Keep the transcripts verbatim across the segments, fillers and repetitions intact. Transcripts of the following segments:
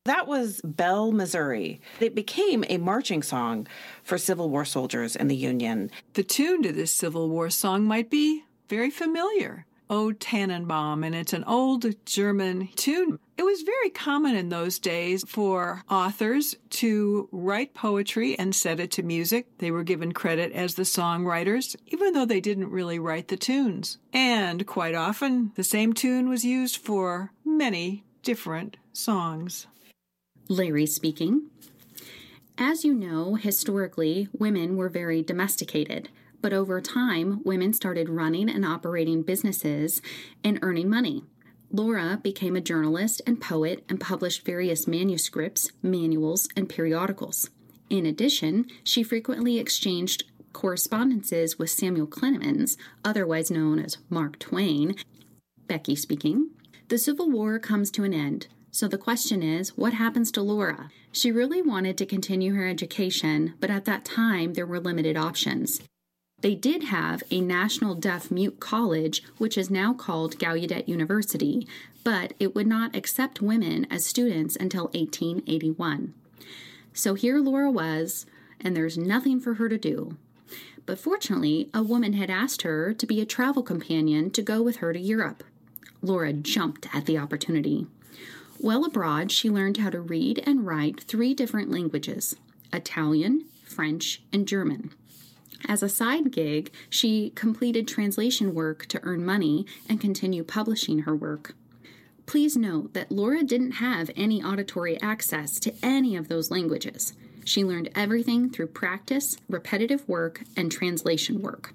That was Belle, Missouri. It became a marching song for Civil War soldiers in the Union. The tune to this Civil War song might be very familiar. O Tannenbaum, and it's an old German tune. It was very common in those days for authors to write poetry and set it to music. They were given credit as the songwriters, even though they didn't really write the tunes. And quite often, the same tune was used for many different songs. Larry speaking. As you know, historically, women were very domesticated. But over time, women started running and operating businesses and earning money. Laura became a journalist and poet and published various manuscripts, manuals, and periodicals. In addition, she frequently exchanged correspondences with Samuel Clemens, otherwise known as Mark Twain. Becky speaking. The Civil War comes to an end. So the question is, what happens to Laura? She really wanted to continue her education, but at that time, there were limited options. They did have a National Deaf-Mute College, which is now called Gallaudet University, but it would not accept women as students until eighteen eighty-one. So here Laura was, and there's nothing for her to do. But fortunately, a woman had asked her to be a travel companion to go with her to Europe. Laura jumped at the opportunity. While abroad, she learned how to read and write three different languages: Italian, French, and German. As a side gig, she completed translation work to earn money and continue publishing her work. Please note that Laura didn't have any auditory access to any of those languages. She learned everything through practice, repetitive work, and translation work.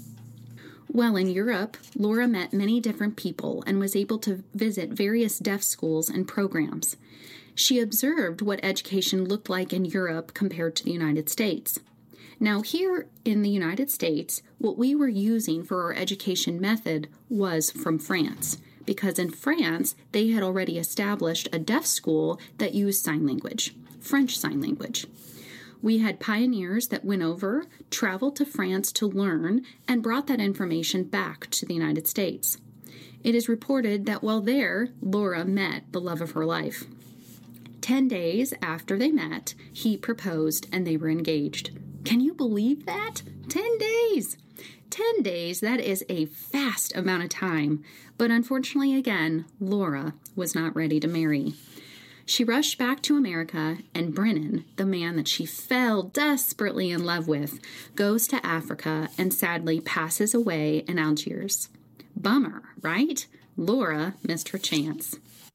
While in Europe, Laura met many different people and was able to visit various deaf schools and programs. She observed what education looked like in Europe compared to the United States. Now, here in the United States, what we were using for our education method was from France, because in France, they had already established a deaf school that used sign language, French Sign Language. We had pioneers that went over, traveled to France to learn, and brought that information back to the United States. It is reported that while there, Laura met the love of her life. Ten days after they met, he proposed and they were engaged. Can you believe that? Ten days! Ten days, that is a fast amount of time. But unfortunately, again, Laura was not ready to marry. She rushed back to America, and Brennan, the man that she fell desperately in love with, goes to Africa and sadly passes away in Algiers. Bummer, right? Laura missed her chance.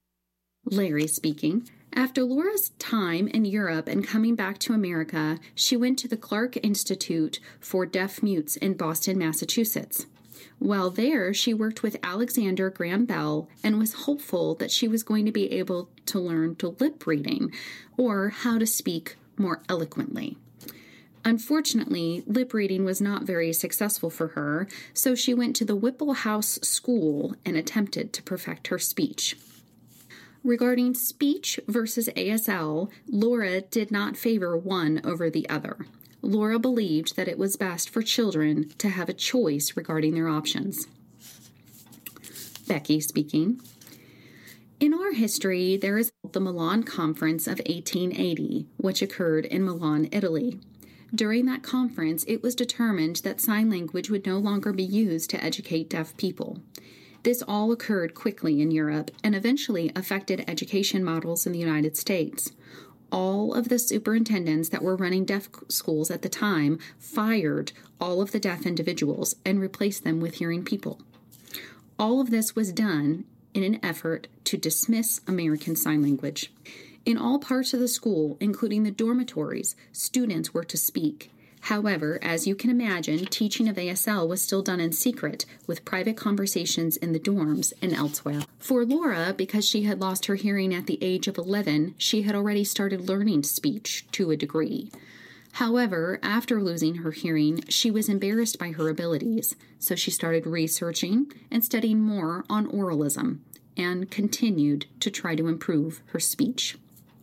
Larry speaking. After Laura's time in Europe and coming back to America, she went to the Clark Institute for Deaf Mutes in Boston, Massachusetts. While there, she worked with Alexander Graham Bell and was hopeful that she was going to be able to learn to lip reading, or how to speak more eloquently. Unfortunately, lip reading was not very successful for her, so she went to the Whipple House School and attempted to perfect her speech. Regarding speech versus A S L, Laura did not favor one over the other. Laura believed that it was best for children to have a choice regarding their options. Becky speaking. In our history, there is the Milan Conference of eighteen eighty, which occurred in Milan, Italy. During that conference, it was determined that sign language would no longer be used to educate deaf people. This all occurred quickly in Europe and eventually affected education models in the United States. All of the superintendents that were running deaf schools at the time fired all of the deaf individuals and replaced them with hearing people. All of this was done in an effort to dismiss American Sign Language. In all parts of the school, including the dormitories, students were to speak. However, as you can imagine, teaching of A S L was still done in secret, with private conversations in the dorms and elsewhere. For Laura, because she had lost her hearing at the age of eleven, she had already started learning speech to a degree. However, after losing her hearing, she was embarrassed by her abilities, so she started researching and studying more on oralism and continued to try to improve her speech.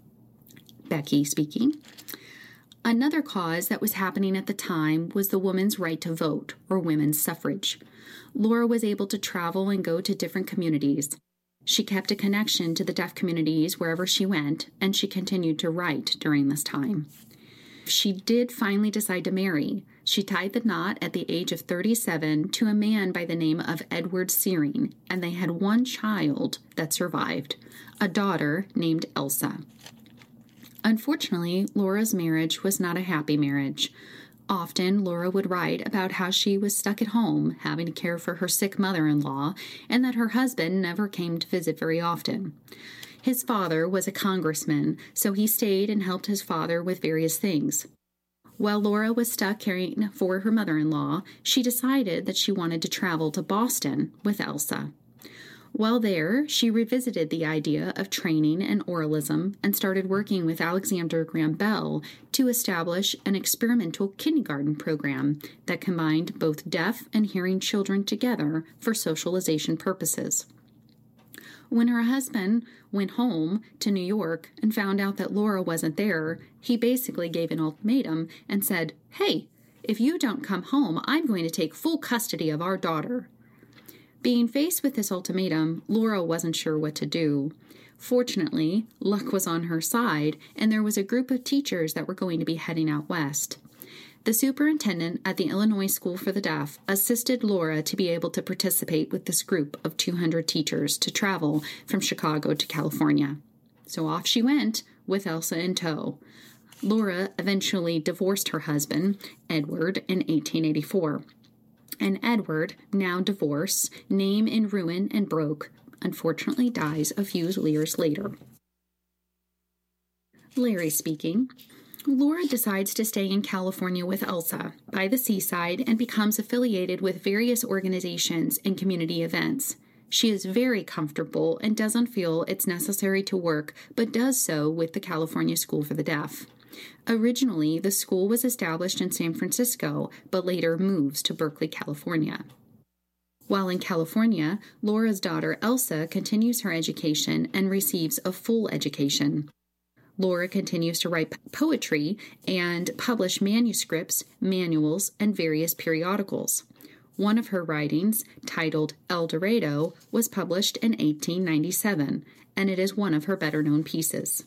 Becky speaking. Another cause that was happening at the time was the woman's right to vote, or women's suffrage. Laura was able to travel and go to different communities. She kept a connection to the deaf communities wherever she went, and she continued to write during this time. She did finally decide to marry. She tied the knot at the age of thirty-seven to a man by the name of Edward Searing, and they had one child that survived, a daughter named Elsa. Unfortunately, Laura's marriage was not a happy marriage. Often, Laura would write about how she was stuck at home, having to care for her sick mother-in-law, and that her husband never came to visit very often. His father was a congressman, so he stayed and helped his father with various things. While Laura was stuck caring for her mother-in-law, she decided that she wanted to travel to Boston with Elsa. While there, she revisited the idea of training in oralism and started working with Alexander Graham Bell to establish an experimental kindergarten program that combined both deaf and hearing children together for socialization purposes. When her husband went home to New York and found out that Laura wasn't there, he basically gave an ultimatum and said, "Hey, if you don't come home, I'm going to take full custody of our daughter." Being faced with this ultimatum, Laura wasn't sure what to do. Fortunately, luck was on her side, and there was a group of teachers that were going to be heading out west. The superintendent at the Illinois School for the Deaf assisted Laura to be able to participate with this group of two hundred teachers to travel from Chicago to California. So off she went with Elsa in tow. Laura eventually divorced her husband, Edward, in eighteen eighty-four. And Edward, now divorced, name in ruin and broke, unfortunately dies a few years later. Larry speaking. Laura decides to stay in California with Elsa by the seaside and becomes affiliated with various organizations and community events. She is very comfortable and doesn't feel it's necessary to work, but does so with the California School for the Deaf. Originally, the school was established in San Francisco, but later moves to Berkeley, California. While in California, Laura's daughter Elsa continues her education and receives a full education. Laura continues to write poetry and publish manuscripts, manuals, and various periodicals. One of her writings, titled El Dorado, was published in eighteen ninety-seven, and it is one of her better-known pieces.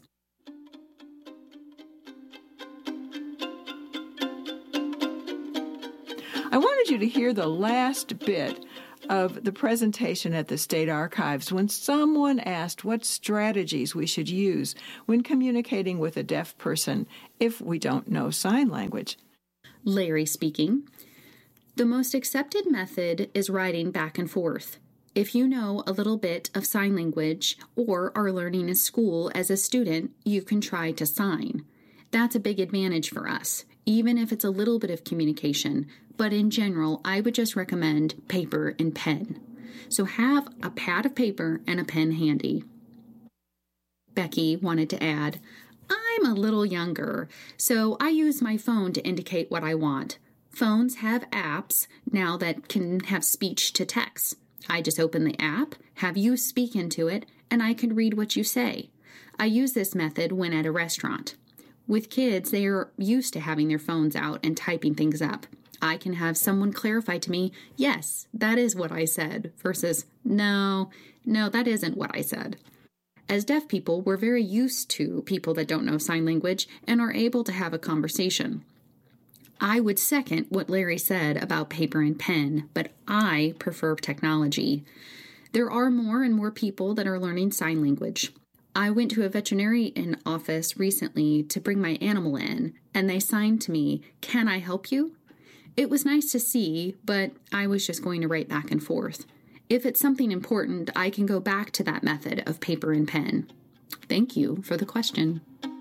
I wanted you to hear the last bit of the presentation at the State Archives when someone asked what strategies we should use when communicating with a deaf person if we don't know sign language. Larry speaking. The most accepted method is writing back and forth. If you know a little bit of sign language or are learning in school as a student, you can try to sign. That's a big advantage for us, even if it's a little bit of communication. But in general, I would just recommend paper and pen. So have a pad of paper and a pen handy. Becky wanted to add, I'm a little younger, so I use my phone to indicate what I want. Phones have apps now that can have speech to text. I just open the app, have you speak into it, and I can read what you say. I use this method when at a restaurant. With kids, they are used to having their phones out and typing things up. I can have someone clarify to me, yes, that is what I said, versus, no, no, that isn't what I said. As deaf people, we're very used to people that don't know sign language and are able to have a conversation. I would second what Larry said about paper and pen, but I prefer technology. There are more and more people that are learning sign language. I went to a veterinarian office recently to bring my animal in, and they signed to me, "Can I help you?" It was nice to see, but I was just going to write back and forth. If it's something important, I can go back to that method of paper and pen. Thank you for the question.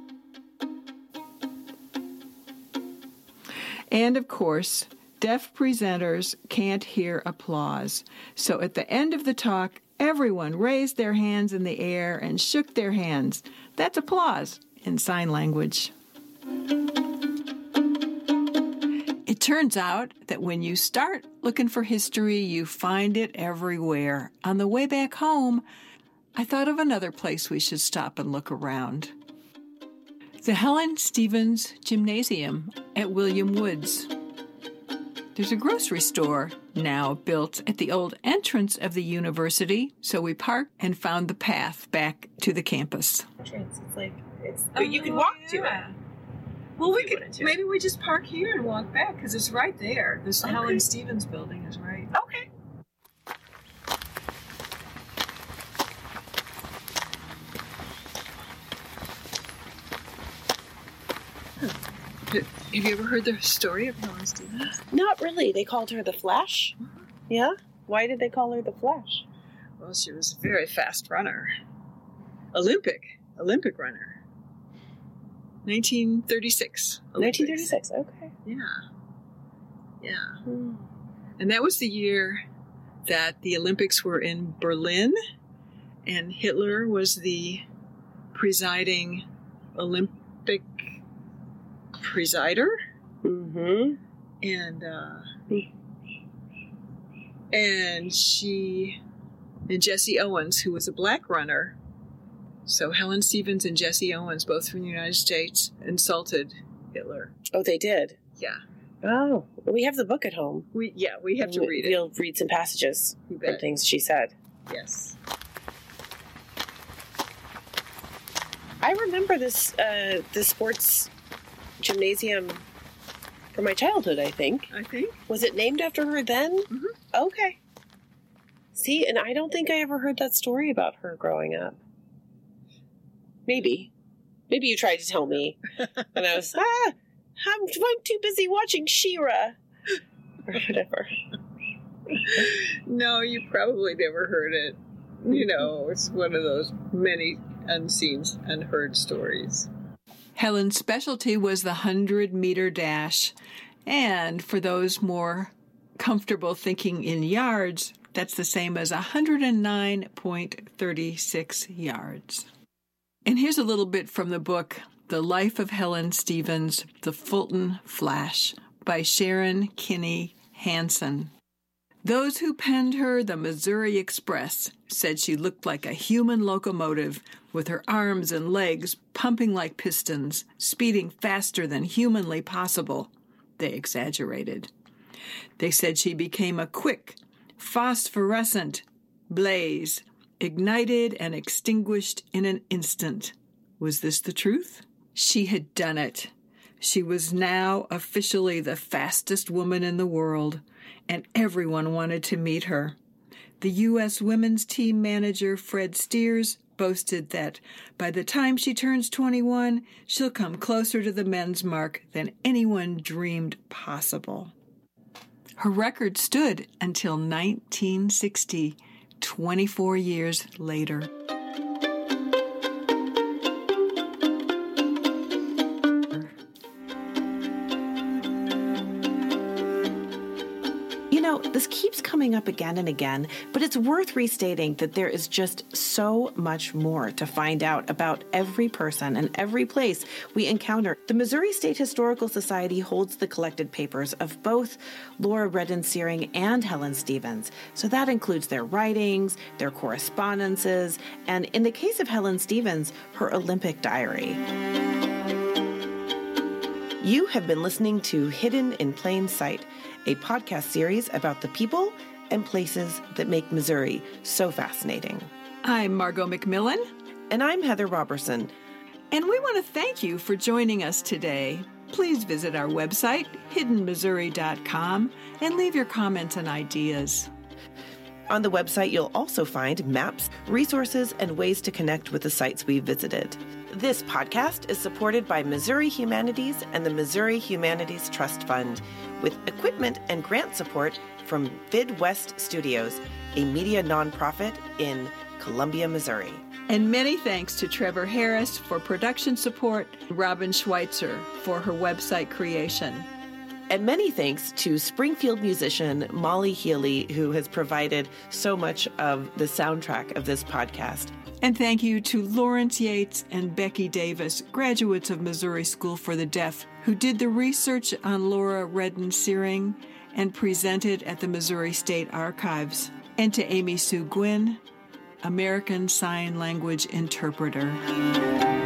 And of course, deaf presenters can't hear applause. So at the end of the talk, everyone raised their hands in the air and shook their hands. That's applause in sign language. It turns out that when you start looking for history, you find it everywhere. On the way back home, I thought of another place we should stop and look around. The Helen Stevens Gymnasium at William Woods. There's a grocery store now built at the old entrance of the university, so we parked and found the path back to the campus. Entrance. It's like it's. Oh, you can walk to yeah. it. Well, we If you could wanted to. maybe we just park here and walk back because it's right there. This Okay. Helen Stevens building is right. Okay. Have you ever heard the story of Helen Stevens? Not really. They called her the Flash. Yeah. Why did they call her the Flash? Well, she was a very fast runner. Olympic. Olympic runner. nineteen thirty-six. Olympics. nineteen thirty-six. Okay. Yeah. Yeah. Hmm. And that was the year that the Olympics were in Berlin, and Hitler was the presiding Olympic presider. Mm-hmm. And, uh, and she, and Jesse Owens, who was a black runner. So Helen Stevens and Jesse Owens, both from the United States, insulted Hitler. Oh, they did. Yeah. Oh, we have the book at home. We, yeah, we have to read it. We'll read some passages You from bet. things she said. Yes. I remember this uh, this sports gymnasium from my childhood, I think. I think. Was it named after her then? Mhm. Okay. See, and I don't think I ever heard that story about her growing up. Maybe. Maybe you tried to tell me. And I was, ah, I'm, I'm too busy watching She-Ra. Or whatever. No, you probably never heard it. You know, it's one of those many unseen, unheard stories. Helen's specialty was the hundred-meter dash. And for those more comfortable thinking in yards, that's the same as one hundred nine point three six yards. And here's a little bit from the book, The Life of Helen Stevens, The Fulton Flash, by Sharon Kinney Hansen. Those who penned her the Missouri Express said she looked like a human locomotive with her arms and legs pumping like pistons, speeding faster than humanly possible. They exaggerated. They said she became a quick, phosphorescent blaze, ignited and extinguished in an instant. Was this the truth? She had done it. She was now officially the fastest woman in the world, and everyone wanted to meet her. The U S women's team manager, Fred Steers, boasted that by the time she turns twenty-one, she'll come closer to the men's mark than anyone dreamed possible. Her record stood until nineteen sixty, twenty-four years later. You know, this keeps coming up again and again, but it's worth restating that there is just so much more to find out about every person and every place we encounter. The Missouri State Historical Society holds the collected papers of both Laura Redden Searing and Helen Stevens. So that includes their writings, their correspondences, and in the case of Helen Stevens, her Olympic diary. You have been listening to Hidden in Plain Sight, a podcast series about the people and places that make Missouri so fascinating. I'm Margot McMillan. And I'm Heather Robertson. And we want to thank you for joining us today. Please visit our website, hidden missouri dot com, and leave your comments and ideas. On the website, you'll also find maps, resources, and ways to connect with the sites we've visited. This podcast is supported by Missouri Humanities and the Missouri Humanities Trust Fund, with equipment and grant support from VidWest Studios, a media nonprofit in Columbia, Missouri. And many thanks to Trevor Harris for production support, Robin Schweitzer for her website creation. And many thanks to Springfield musician Molly Healy, who has provided so much of the soundtrack of this podcast. And thank you to Lawrence Yates and Becky Davis, graduates of Missouri School for the Deaf, who did the research on Laura Redden Searing and presented at the Missouri State Archives. And to Amy Sue Gwynn, American Sign Language interpreter.